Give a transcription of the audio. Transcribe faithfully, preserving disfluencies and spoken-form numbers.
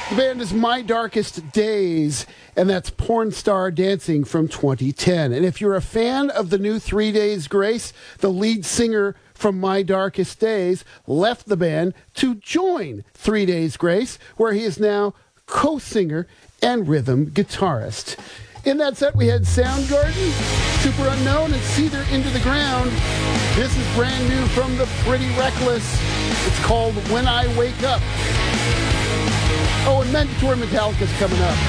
The band is My Darkest Days, and that's Porn Star Dancing from twenty ten. And if you're a fan of the new Three Days Grace, the lead singer from My Darkest Days left the band to join Three Days Grace, where he is now co-singer and rhythm guitarist. In that set, we had Soundgarden, Super Unknown, and Seether Into the Ground. This is brand new from the Pretty Reckless. It's called When I Wake Up. Oh, and Mandatory Metallica's coming up.